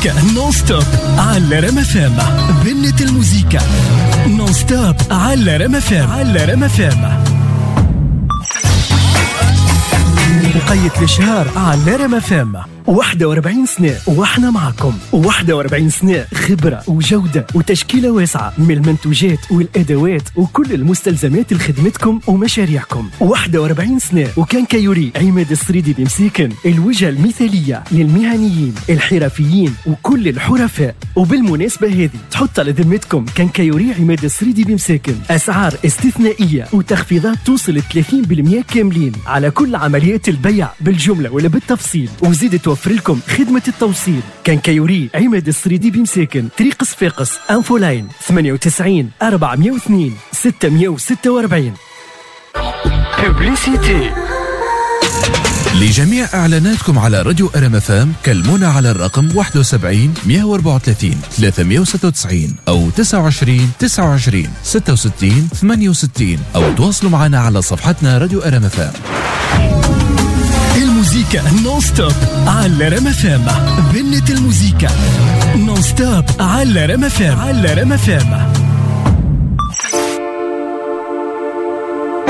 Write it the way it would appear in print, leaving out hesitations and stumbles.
المزيكا نون ستوب على ريم اف ام. بنة المزيكا نون ستوب على ريم اف ام. على ريم اف ام. بقية الشهر على ريم اف ام. 41 سنة واحنا معكم، 41 سنة خبرة وجودة وتشكيلة واسعة من المنتوجات والأدوات وكل المستلزمات لخدمتكم ومشاريعكم. 41 سنة وكان كيوري عماد السريدي بمساكن، الوجهة المثالية للمهنيين الحرفيين وكل الحرفاء. وبالمناسبة هذه تحط على ذمتكم كان كيوري عماد السريدي بمساكن أسعار استثنائية وتخفيضات توصل 30% كاملين على كل عمليات البيع بالجملة ولا بالتفصيل، وزيد توفر لكم خدمة التوصيل. كان كيوري عماد السريدي بمساكن، طريق صفاقس، انفولاين 98 402 646. ببليسيتي. لجميع إعلاناتكم على راديو ريم اف ام كلمونا على الرقم 71 134 396 أو 29 29 66 68 أو تواصلوا معنا على صفحتنا راديو ريم اف ام. المزيكا نون ستوب على ريم اف ام. بنة المزيكا نون ستوب على ريم اف ام. على ريم اف ام.